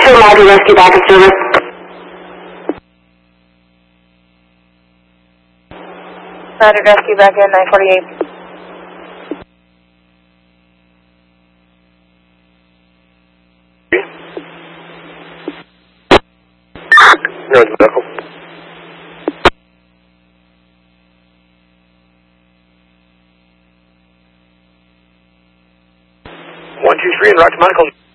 Roger, rescue back in service. Roger, rescue back in 948. North Medical. 123 and Roger Medical.